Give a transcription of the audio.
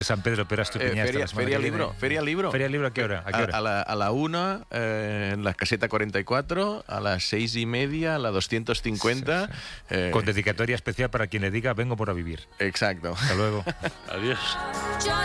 San Pedro, pero Estupiñán. Feria Libro. ¿Feria Libro a qué hora? A la 1, en la caseta 44, a las 6:30, a la 250. Sí. Con dedicatoria especial para quien le diga, vengo por a vivir. Exacto. Hasta luego. Adiós.